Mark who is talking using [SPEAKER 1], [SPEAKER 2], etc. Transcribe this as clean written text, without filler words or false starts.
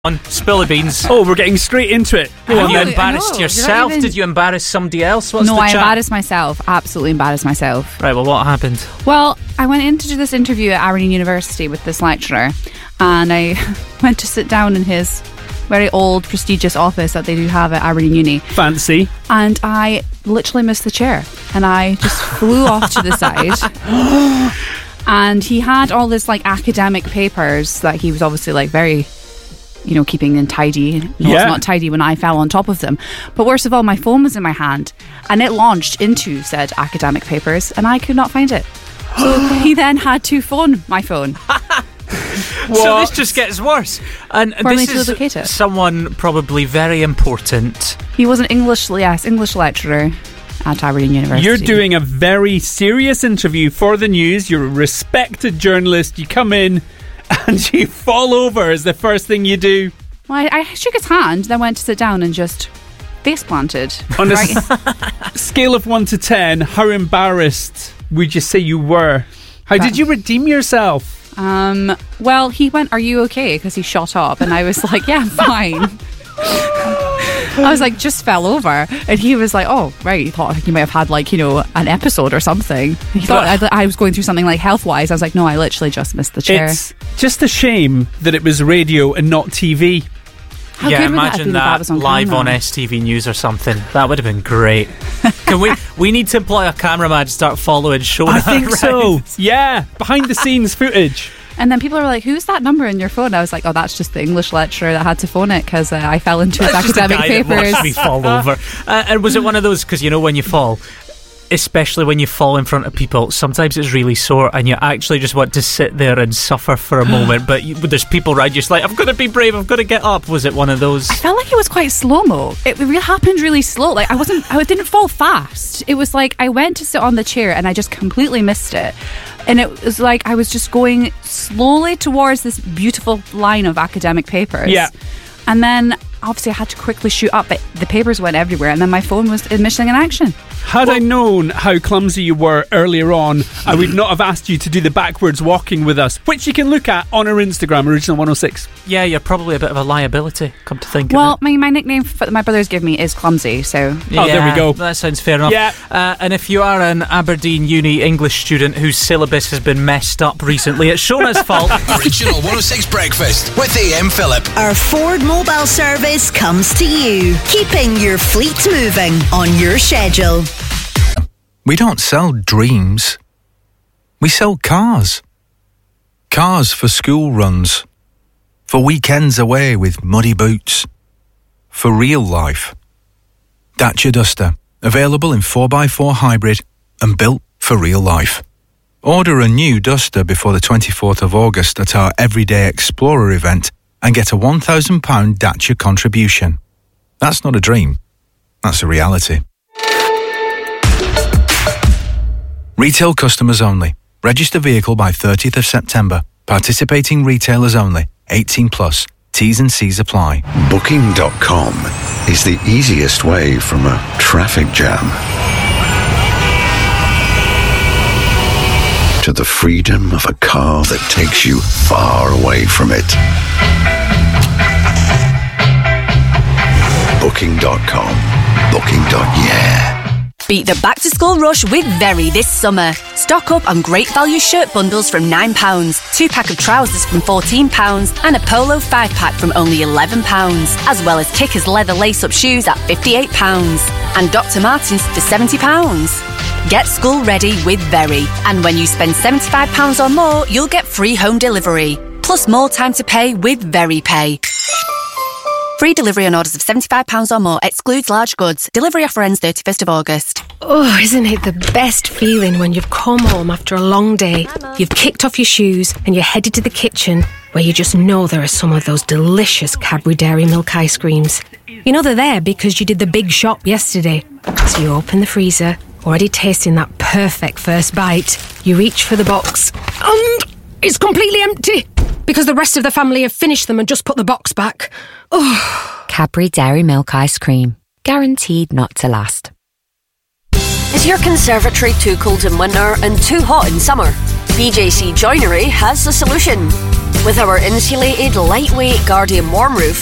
[SPEAKER 1] On, spill the beans.
[SPEAKER 2] Oh, we're getting straight into it.
[SPEAKER 1] Have you embarrassed yourself? Did you embarrass somebody else? What's
[SPEAKER 3] No,
[SPEAKER 1] the
[SPEAKER 3] I
[SPEAKER 1] chat?
[SPEAKER 3] embarrassed myself. Absolutely embarrassed myself.
[SPEAKER 1] Right, well, what happened?
[SPEAKER 3] Well, I went in to do this interview at Aberdeen University with this lecturer, and I went to sit down in his very old, prestigious office that they do have at Aberdeen Uni.
[SPEAKER 2] Fancy.
[SPEAKER 3] And I literally missed the chair, and I just flew off to the side. And he had all this like academic papers that he was obviously like very, you know, keeping in tidy. No, it's not tidy when I fell on top of them. But worst of all, my phone was in my hand, and it launched into said academic papers, and I could not find it. So he then had to phone my phone.
[SPEAKER 1] So this just gets worse. And
[SPEAKER 3] For me
[SPEAKER 1] this
[SPEAKER 3] to locate it.
[SPEAKER 1] is someone probably very important.
[SPEAKER 3] He was an English lecturer at Aberdeen University.
[SPEAKER 2] You're doing a very serious interview for the news. You're a respected journalist. You come in and you fall over as the first thing you do.
[SPEAKER 3] Well, I shook his hand, then went to sit down and just face planted.
[SPEAKER 2] On a scale of 1 to 10, how embarrassed would you say you were? How did you redeem yourself?
[SPEAKER 3] Well, he went, "Are you okay?" Because he shot up, and I was like, "Yeah, I'm fine." I was like, just fell over, and he was like, "Oh, right." He thought you might have had like, you know, an episode or something. He thought I was going through something like health wise. I was like, "No, I literally just missed the chair."
[SPEAKER 2] It's just a shame that it was radio and not TV.
[SPEAKER 3] How good would that have
[SPEAKER 1] imagine
[SPEAKER 3] been if
[SPEAKER 1] that
[SPEAKER 3] was on
[SPEAKER 1] live
[SPEAKER 3] camera?
[SPEAKER 1] on STV News or something. That would have been great. Can we need to employ a cameraman to start following show.
[SPEAKER 2] I think so. Yeah, behind the scenes footage.
[SPEAKER 3] And then people were like, "Who's that number in your phone?" I was like, "Oh, that's just the English lecturer that had to phone it because I fell into his
[SPEAKER 1] That's just the
[SPEAKER 3] academic
[SPEAKER 1] guy that
[SPEAKER 3] papers."
[SPEAKER 1] watched me fall over. And was it one of those, because you know when you fall, especially when you fall in front of people, sometimes it's really sore and you actually just want to sit there and suffer for a moment, but there's people around you just like, "I've got to be brave, I've got to get up." Was it one of those?
[SPEAKER 3] I felt like it was quite slow-mo. It happened really slow. Like I didn't fall fast. It was like I went to sit on the chair and I just completely missed it. And it was like I was just going slowly towards this beautiful line of academic papers.
[SPEAKER 2] Yeah.
[SPEAKER 3] And then obviously I had to quickly shoot up, but the papers went everywhere, and then my phone was missing in action.
[SPEAKER 2] Had I known how clumsy you were earlier on, I would not have asked you to do the backwards walking with us, which you can look at on our Instagram, Original106.
[SPEAKER 1] Yeah, you're probably a bit of a liability, come to think
[SPEAKER 3] Well,
[SPEAKER 1] of it.
[SPEAKER 3] my nickname that my brothers give me is Clumsy, so...
[SPEAKER 2] Oh, there we go.
[SPEAKER 1] That sounds fair enough.
[SPEAKER 2] Yeah.
[SPEAKER 1] And if you are an Aberdeen Uni English student whose syllabus has been messed up recently, it's Shona's fault.
[SPEAKER 4] Original 106 Breakfast with AM Phillip.
[SPEAKER 5] Our Ford mobile service comes to you, keeping your fleet moving on your schedule.
[SPEAKER 4] We don't sell dreams. We sell cars. Cars for school runs. For weekends away with muddy boots. For real life. Dacia Duster. Available in 4x4 hybrid and built for real life. Order a new Duster before the 24th of August at our Everyday Explorer event and get a £1,000 Dacia contribution. That's not a dream. That's a reality. Retail customers only. Register vehicle by 30th of September. Participating retailers only. 18 plus. T's and C's apply.
[SPEAKER 6] Booking.com is the easiest way from a traffic jam to the freedom of a car that takes you far away from it. Booking.com. Booking.yeah.
[SPEAKER 7] Beat the back-to-school rush with Very this summer. Stock up on great value shirt bundles from £9, 2-pack of trousers from £14 and a polo 5-pack from only £11, as well as Kickers leather lace-up shoes at £58 and Dr. Martens for £70. Get school ready with Very, and when you spend £75 or more, you'll get free home delivery, plus more time to pay with Very Pay. Free delivery on orders of £75 or more. Excludes large goods. Delivery offer ends 31st of August.
[SPEAKER 8] Oh, isn't it the best feeling when you've come home after a long day, you've kicked off your shoes and you're headed to the kitchen where you just know there are some of those delicious Cadbury Dairy Milk ice creams. You know they're there because you did the big shop yesterday. So you open the freezer, already tasting that perfect first bite. You reach for the box and it's completely empty because the rest of the family have finished them and just put the box back. Oh.
[SPEAKER 9] Cadbury Dairy Milk Ice Cream. Guaranteed not to last. Is your conservatory too cold in winter and too hot in summer? BJC Joinery has the solution. With our insulated, lightweight Guardian warm roof,